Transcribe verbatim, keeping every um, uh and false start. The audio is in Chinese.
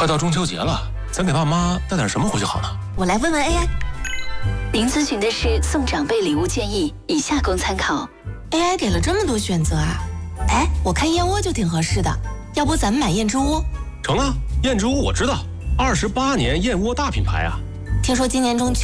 快到中秋节了，咱给爸妈带点什么回去好呢？ 我来问问 A I。 您咨询的是送长辈礼物建议，以下供参考。 A I 给了这么多选择啊！哎，我看燕窝就挺合适的，要不咱们买燕之屋？ 成啊，燕之屋我知道，二十八年燕窝大品牌啊。 听说今年中秋